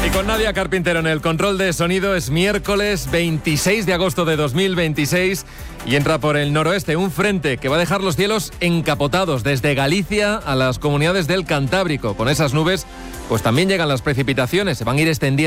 Y con Nadia Carpintero en el control de sonido, es miércoles 26 de agosto de 2026 y entra por el noroeste un frente que va a dejar los cielos encapotados desde Galicia a las comunidades del Cantábrico. Con esas nubes, pues también llegan las precipitaciones, se van a ir extendiendo